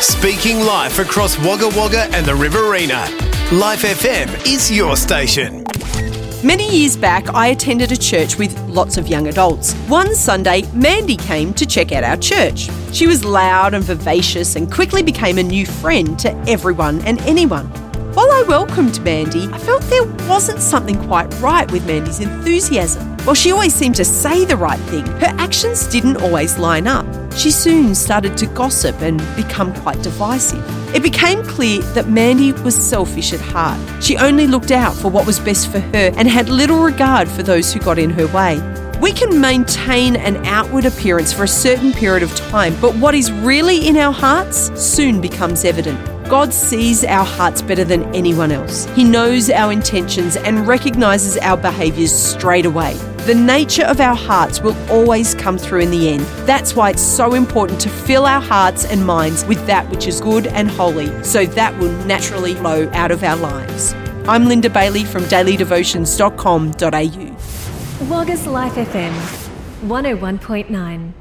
Speaking life across Wagga Wagga and the Riverina. Life FM is your station. Many years back, I attended a church with lots of young adults. One Sunday, Mandy came to check out our church. She was loud and vivacious and quickly became a new friend to everyone and anyone. While I welcomed Mandy, I felt there wasn't something quite right with Mandy's enthusiasm. While she always seemed to say the right thing, her actions didn't always line up. She soon started to gossip and become quite divisive. It became clear that Mandy was selfish at heart. She only looked out for what was best for her and had little regard for those who got in her way. We can maintain an outward appearance for a certain period of time, but what is really in our hearts soon becomes evident. God sees our hearts better than anyone else. He knows our intentions and recognises our behaviours straight away. The nature of our hearts will always come through in the end. That's why it's so important to fill our hearts and minds with that which is good and holy, so that will naturally flow out of our lives. I'm Linda Bailey from dailydevotions.com.au. Wagga's Life FM 101.9.